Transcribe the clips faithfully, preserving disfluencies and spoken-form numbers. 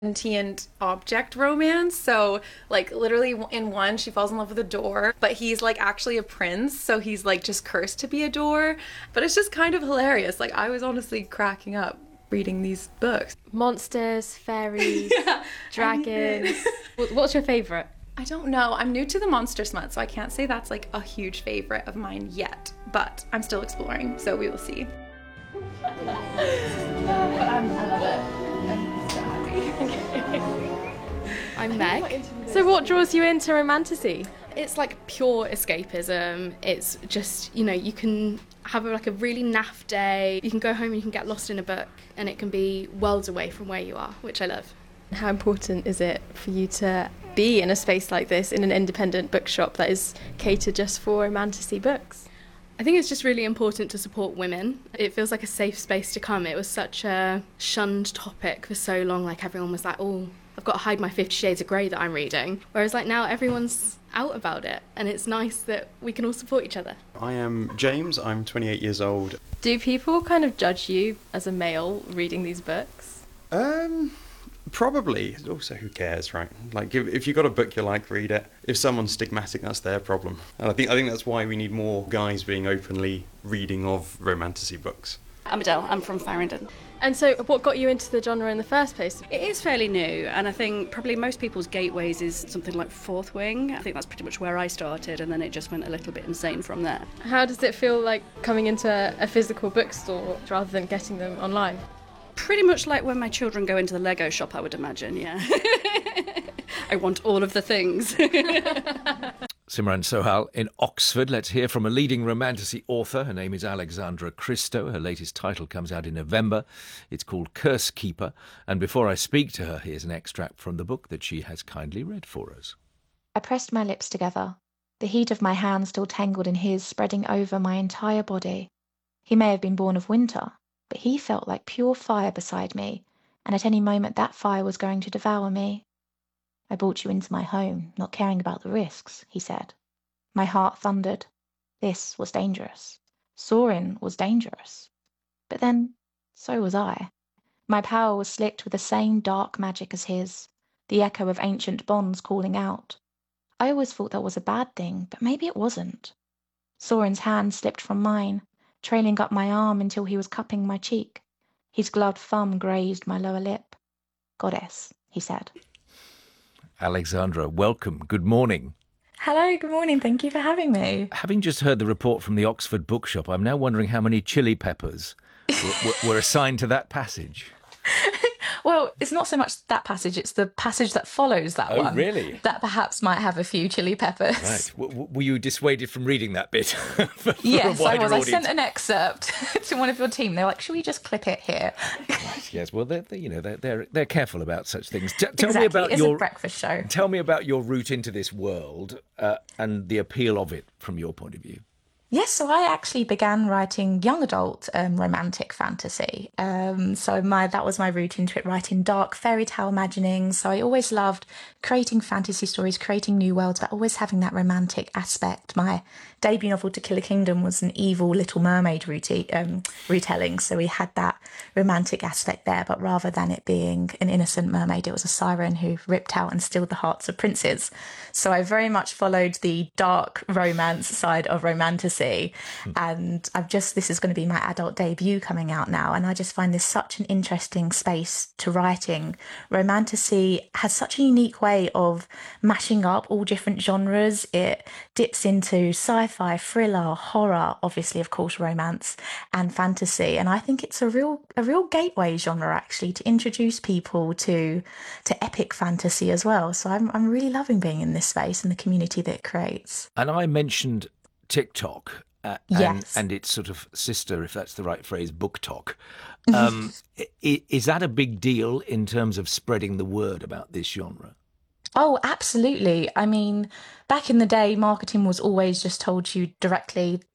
and object romance. So like literally in one she falls in love with a door, but he's like actually a prince, so he's like just cursed to be a door. But it's just kind of hilarious. Like I was honestly cracking up reading these books. Monsters, fairies, yeah, dragons. I mean, what's your favourite? I don't know. I'm new to the monster smut, so I can't say that's like a huge favorite of mine yet, but I'm still exploring, so we will see. But I'm, I love it. I'm so happy. I'm Meg. So what draws you into romantasy? It's like pure escapism. It's just, you know, you can have like a really naff day. You can go home and you can get lost in a book and it can be worlds away from where you are, which I love. How important is it for you to be in a space like this, in an independent bookshop that is catered just for romantasy books? I think it's just really important to support women. It feels like a safe space to come. It was such a shunned topic for so long. Like everyone was like, oh, I've got to hide my Fifty Shades of Grey that I'm reading. Whereas like now everyone's out about it and it's nice that we can all support each other. I am James, I'm twenty-eight years old. Do people kind of judge you as a male reading these books? Um... Probably. Also, who cares, right? Like, if, if you've got a book you like, read it. If someone's stigmatic, that's their problem. And I think I think that's why we need more guys being openly reading of romantasy books. I'm Adele. I'm from Farringdon. And so what got you into the genre in the first place? It is fairly new, and I think probably most people's gateways is something like Fourth Wing. I think that's pretty much where I started, and then it just went a little bit insane from there. How does it feel like coming into a physical bookstore rather than getting them online? Pretty much like when my children go into the Lego shop, I would imagine, yeah. I want all of the things. Simran Sohal in Oxford. Let's hear from a leading romantasy author. Her name is Alexandra Christo. Her latest title comes out in November. It's called Curse Keeper. And before I speak to her, here's an extract from the book that she has kindly read for us. I pressed my lips together, the heat of my hand still tangled in his, spreading over my entire body. He may have been born of winter, but he felt like pure fire beside me, and at any moment that fire was going to devour me. I brought you into my home, not caring about the risks, he said. My heart thundered. This was dangerous. Sorin was dangerous. But then, so was I. My power was slicked with the same dark magic as his, the echo of ancient bonds calling out. I always thought that was a bad thing, but maybe it wasn't. Sorin's hand slipped from mine, trailing up my arm until he was cupping my cheek. His gloved thumb grazed my lower lip. Goddess, he said. Alexandra, welcome. Good morning. Hello, good morning. Thank you for having me. Having just heard the report from the Oxford Bookshop, I'm now wondering how many chili peppers were, were assigned to that passage. Well, it's not so much that passage, it's the passage that follows that oh, one. Oh, really? That perhaps might have a few chili peppers. Right. W- w- were you dissuaded from reading that bit? for, for yes, a I was. audience? I sent an excerpt to one of your team. They're like, should we just clip it here? Right, yes, well, they're, they're, you know, they're, they're, they're careful about such things. T- tell exactly. me about it's your a breakfast show. Tell me about your route into this world uh, and the appeal of it from your point of view. Yes, so I actually began writing young adult um, romantic fantasy. Um, so my that was my route into it, writing dark fairy tale imaginings. So I always loved creating fantasy stories, creating new worlds, but always having that romantic aspect. My debut novel, To Kill a Kingdom, was an evil Little Mermaid route, um, retelling. So we had that romantic aspect there, but rather than it being an innocent mermaid, it was a siren who ripped out and stilled the hearts of princes. So I very much followed the dark romance side of romantasy. And I've just, this is going to be my adult debut coming out now, and I just find this such an interesting space to writing. Romantasy has such a unique way of mashing up all different genres. It dips into sci-fi, thriller, horror, obviously, of course, romance and fantasy. And I think it's a real a real gateway genre, actually, to introduce people to to epic fantasy as well. So I'm I'm really loving being in this space and the community that it creates. And I mentioned TikTok uh, yes. and, and its sort of sister, if that's the right phrase, BookTok. Um, i- is that a big deal in terms of spreading the word about this genre? Oh, absolutely. I mean, back in the day, marketing was always just told you directly,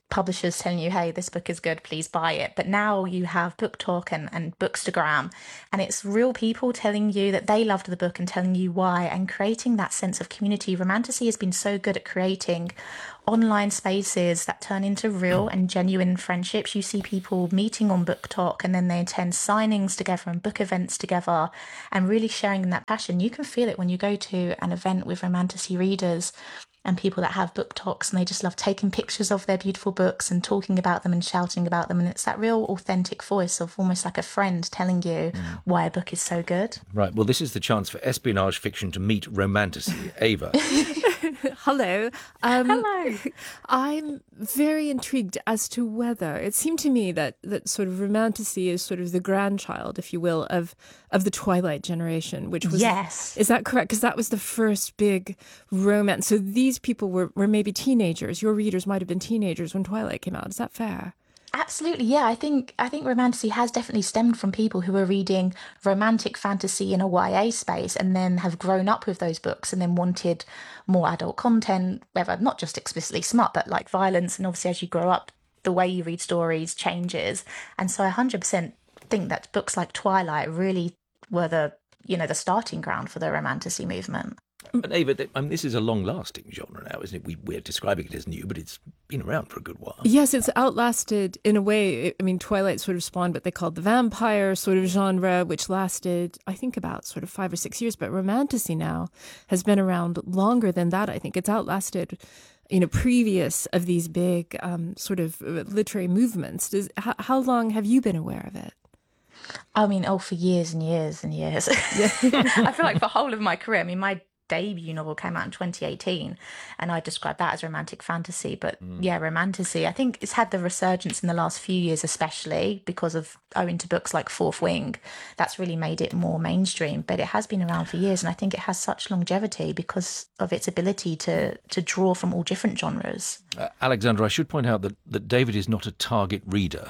publishers telling you, hey, this book is good, please buy it. But now you have Book Talk and, and Bookstagram, and it's real people telling you that they loved the book and telling you why, and creating that sense of community. Romantasy has been so good at creating online spaces that turn into real and genuine friendships. You see people meeting on Book Talk, and then they attend signings together and book events together, and really sharing that passion. You can feel it when you go to an event with Romantasy readers and people that have book talks, and they just love taking pictures of their beautiful books and talking about them and shouting about them. And it's that real authentic voice of almost like a friend telling you mm. why a book is so good. Right, well, this is the chance for espionage fiction to meet romantasy. Ava. Hello. Um, Hello. I'm very intrigued as to whether, it seemed to me that, that sort of romantasy is sort of the grandchild, if you will, of of the Twilight generation, which was... Yes. Is that correct? Because that was the first big romance. So these people were, were maybe teenagers. Your readers might have been teenagers when Twilight came out. Is that fair? Absolutely, yeah. I think I think romantasy has definitely stemmed from people who are reading romantic fantasy in a Y A space and then have grown up with those books and then wanted more adult content, whether not just explicitly smut, but like violence. And obviously, as you grow up, the way you read stories changes. And so I one hundred percent think that books like Twilight really were the, you know, the starting ground for the romantasy movement. But Ava, I mean, this is a long-lasting genre now, isn't it? We, we're describing it as new, but it's been around for a good while. Yes, it's outlasted in a way. I mean, Twilight sort of spawned what they called the vampire sort of genre, which lasted, I think, about sort of five or six years. But romantasy now has been around longer than that. I think it's outlasted, you know, previous of these big um, sort of literary movements. Does, how, how long have you been aware of it? I mean, oh, for years and years and years. I feel like for the whole of my career, I mean, my debut novel came out in twenty eighteen, and I described that as romantic fantasy. But mm. yeah, romantasy, I think it's had the resurgence in the last few years, especially because of owing to books like Fourth Wing. That's really made it more mainstream, but it has been around for years, and I think it has such longevity because of its ability to to draw from all different genres. Uh, Alexandra, I should point out that, that David is not a target reader.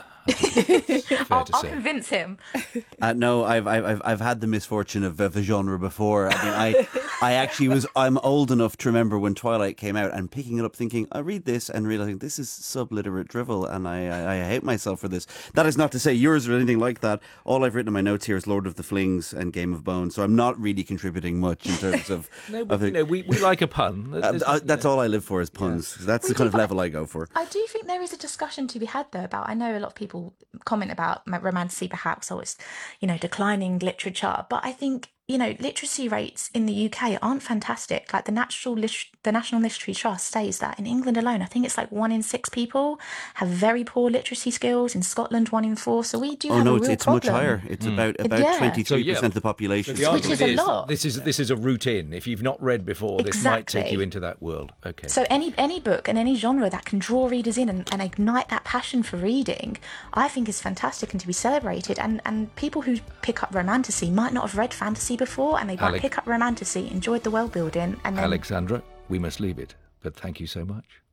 I'll, I'll convince him. Uh, no, I've I've I've had the misfortune of, of a genre before. I mean, I I actually was I'm old enough to remember when Twilight came out and picking it up, thinking I read this and realizing this is subliterate drivel, and I, I I hate myself for this. That is not to say yours or anything like that. All I've written in my notes here is Lord of the Flings and Game of Bones, so I'm not really contributing much in terms of. no, of we, no, we we like a pun. Uh, uh, that's all I live for is puns. Yeah. That's we the kind do, of level I go for. I do think there is a discussion to be had though about. I know a lot of people comment about romantasy perhaps, or it's, you know, declining literature, but I think, you know, literacy rates in the U K aren't fantastic. Like the National Lit- the National Literary Trust says that in England alone, I think it's like one in six people have very poor literacy skills. In Scotland, one in four. So we do oh, have no, a real it's, it's problem. much higher. It's mm. about about yeah. twenty-three percent so, yeah. of the population. So the Which is a is lot. This is this is a route in. If you've not read before, this exactly. might take you into that world. Okay. So any any book and any genre that can draw readers in and, and ignite that passion for reading, I think is fantastic and to be celebrated. And and people who pick up romantasy might not have read fantasy before, and they might pick up romantasy, enjoyed the world building, and then... Alexandra, we must leave it, but thank you so much.